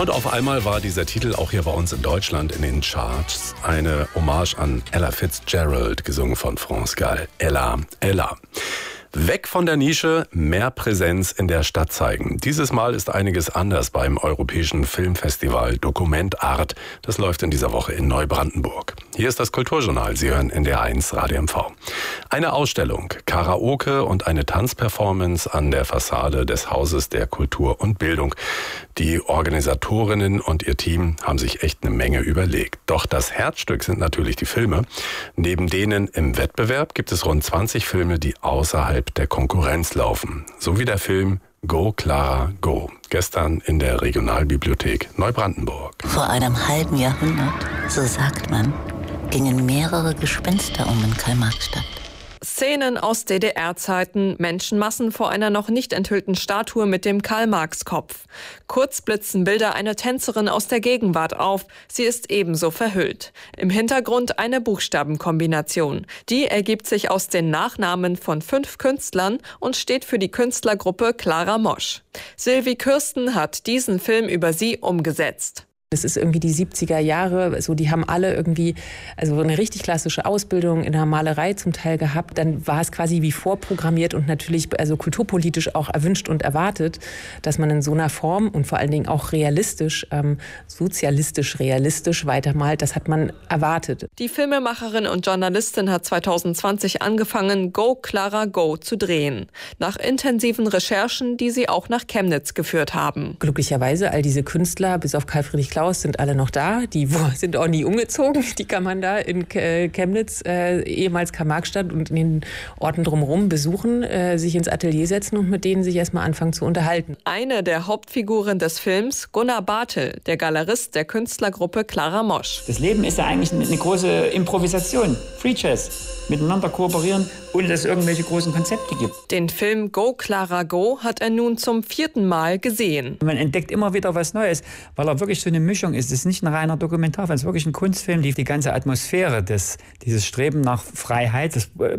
Und auf einmal war dieser Titel auch hier bei uns in Deutschland in den Charts. Eine Hommage an Ella Fitzgerald, gesungen von France Gall. Ella, Ella. Weg von der Nische, mehr Präsenz in der Stadt zeigen. Dieses Mal ist einiges anders beim Europäischen Filmfestival Dokument Art. Das läuft in dieser Woche in Neubrandenburg. Hier ist das Kulturjournal. Sie hören NDR1 Radio MV. Eine Ausstellung, Karaoke und eine Tanzperformance an der Fassade des Hauses der Kultur und Bildung. Die Organisatorinnen und ihr Team haben sich echt eine Menge überlegt. Doch das Herzstück sind natürlich die Filme. Neben denen im Wettbewerb gibt es rund 20 Filme, die außerhalb der Konkurrenz laufen. So wie der Film Go Clara Go. Gestern in der Regionalbibliothek Neubrandenburg. Vor einem halben Jahrhundert, so sagt man, gingen mehrere Gespenster in Karl-Marx-Stadt. Szenen aus DDR-Zeiten, Menschenmassen vor einer noch nicht enthüllten Statue mit dem Karl-Marx-Kopf. Kurz blitzen Bilder einer Tänzerin aus der Gegenwart auf. Sie ist ebenso verhüllt. Im Hintergrund eine Buchstabenkombination. Die ergibt sich aus den Nachnamen von 5 Künstlern und steht für die Künstlergruppe Clara Mosch. Sylvie Kürsten hat diesen Film über sie umgesetzt. Es ist irgendwie die 70er Jahre, so die haben alle irgendwie also eine richtig klassische Ausbildung in der Malerei zum Teil gehabt. Dann war es quasi wie vorprogrammiert und natürlich also kulturpolitisch auch erwünscht und erwartet, dass man in so einer Form und vor allen Dingen auch realistisch, sozialistisch realistisch weitermalt. Das hat man erwartet. Die Filmemacherin und Journalistin hat 2020 angefangen, Go Clara Go zu drehen. Nach intensiven Recherchen, die sie auch nach Chemnitz geführt haben. Glücklicherweise all diese Künstler, bis auf Karl Friedrich Klaus, sind alle noch da. Die sind auch nie umgezogen. Die kann man da in Chemnitz, ehemals Karl-Marx-Stadt und in den Orten drumherum besuchen, sich ins Atelier setzen und mit denen sich erstmal anfangen zu unterhalten. Eine der Hauptfiguren des Films, Gunnar Bartel, der Galerist der Künstlergruppe Clara Mosch. Das Leben ist ja eigentlich eine große Improvisation. Free Jazz. Miteinander kooperieren, ohne dass es irgendwelche großen Konzepte gibt. Den Film Go Clara Go hat er nun zum 4. Mal gesehen. Man entdeckt immer wieder was Neues, weil er wirklich so eine Mischung ist. Es ist nicht ein reiner Dokumentarfilm, es ist wirklich ein Kunstfilm. Die ganze Atmosphäre, dieses Streben nach Freiheit, das